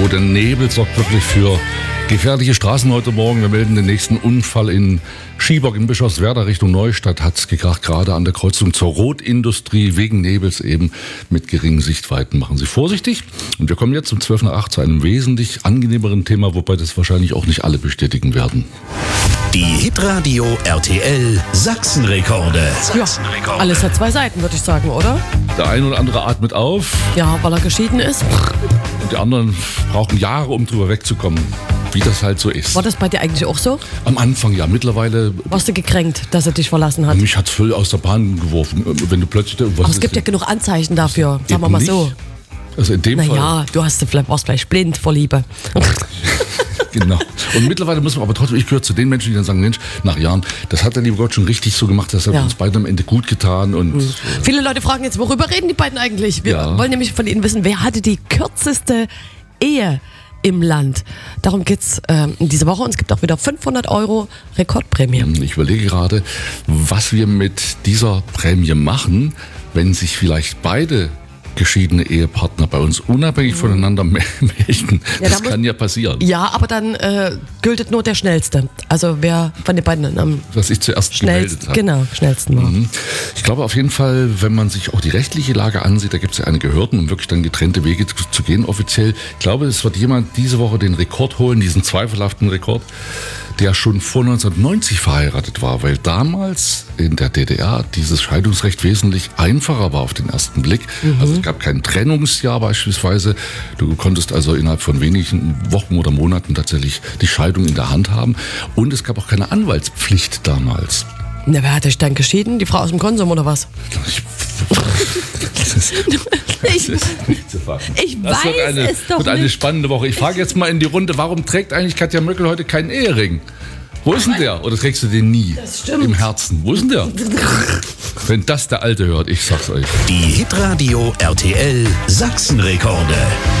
Oh, der Nebel sorgt wirklich für gefährliche Straßen heute Morgen. Wir melden den nächsten Unfall in Schiebock in Bischofswerda Richtung Neustadt. Hat es gekracht, gerade an der Kreuzung zur Rotindustrie, wegen Nebels eben mit geringen Sichtweiten. Machen Sie vorsichtig. Und wir kommen jetzt um 12 nach 8 zu einem wesentlich angenehmeren Thema, wobei das wahrscheinlich auch nicht alle bestätigen werden. Die Hitradio RTL Sachsenrekorde. Ja, alles hat zwei Seiten, würde ich sagen, oder? Der eine oder andere atmet auf. Ja, weil er geschieden ist. Und die anderen brauchen Jahre, um drüber wegzukommen. Wie das halt so ist. War das bei dir eigentlich auch so? Am Anfang ja, mittlerweile. Warst du gekränkt, dass er dich verlassen hat? Mich hat es voll aus der Bahn geworfen. Wenn du plötzlich. Aber es gibt ja genug Anzeichen dafür, sagen wir mal so. Also in dem Fall. Naja, warst vielleicht blind vor Liebe. Genau. Und mittlerweile muss man aber trotzdem, ich gehöre zu den Menschen, die dann sagen, Mensch, nach Jahren, das hat der liebe Gott schon richtig so gemacht, das hat uns beiden am Ende gut getan. Und Viele Leute fragen jetzt, worüber reden die beiden eigentlich? Wir wollen nämlich von ihnen wissen, wer hatte die kürzeste Ehe im Land. Darum geht's in dieser Woche und es gibt auch wieder 500 € Rekordprämie. Ich überlege gerade, was wir mit dieser Prämie machen, wenn sich vielleicht beide geschiedene Ehepartner bei uns unabhängig voneinander melden. Das kann ja passieren. Ja, aber dann gültet nur der Schnellste. Also wer von den beiden am was ich zuerst gemeldet habe. Genau, schnellsten war. Ich glaube auf jeden Fall, wenn man sich auch die rechtliche Lage ansieht, da gibt es ja einige Hürden, um wirklich dann getrennte Wege zu gehen offiziell. Ich glaube, es wird jemand diese Woche den Rekord holen, diesen zweifelhaften Rekord, der schon vor 1990 verheiratet war, weil damals in der DDR dieses Scheidungsrecht wesentlich einfacher war auf den ersten Blick. Also es gab kein Trennungsjahr beispielsweise. Du konntest also innerhalb von wenigen Wochen oder Monaten tatsächlich die Scheidung in der Hand haben. Und es gab auch keine Anwaltspflicht damals. Na, wer hat dich dann geschieden? Die Frau aus dem Konsum oder was? Ich weiß es doch wird eine nicht. spannende Woche. Ich frage jetzt mal in die Runde, warum trägt eigentlich Katja Möckel heute keinen Ehering? Wo ist denn der? Oder trägst du den nie? Das stimmt. Im Herzen. Wo ist denn der? Wenn das der Alte hört, ich sag's euch. Die Hitradio RTL Sachsenrekorde.